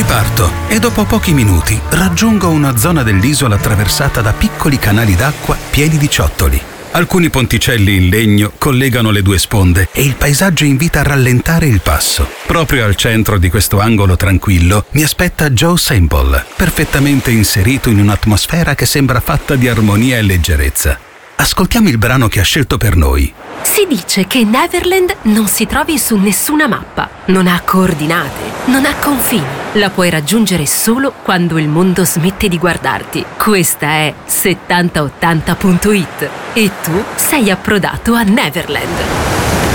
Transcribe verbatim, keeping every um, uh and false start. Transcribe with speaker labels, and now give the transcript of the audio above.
Speaker 1: Riparto e dopo pochi minuti raggiungo una zona dell'isola attraversata da piccoli canali d'acqua pieni di ciottoli. Alcuni ponticelli in legno collegano le due sponde e il paesaggio invita a rallentare il passo. Proprio al centro di questo angolo tranquillo mi aspetta Joe Sample, perfettamente inserito in un'atmosfera che sembra fatta di armonia e leggerezza. Ascoltiamo il brano che ha scelto per noi.
Speaker 2: Si dice che Neverland non si trovi su nessuna mappa, non ha coordinate, non ha confini. La puoi raggiungere solo quando il mondo smette di guardarti. Questa è settanta ottanta punto it e tu sei approdato a Neverland.